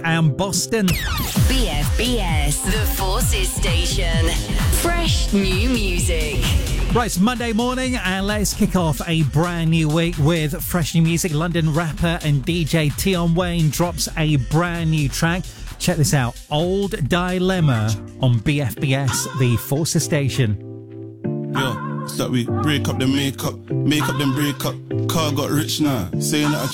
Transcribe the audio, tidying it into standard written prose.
and Boston. BFBS, the Forces Station. Fresh new music. Right, it's Monday morning and let's kick off a brand new week with fresh new music. London rapper and DJ Tion Wayne drops a brand new track. Check this out, Old Dilemma on BFBS, the Forces Station. Yo, it's that we break up the makeup, make up then break up. Car got rich now, saying that I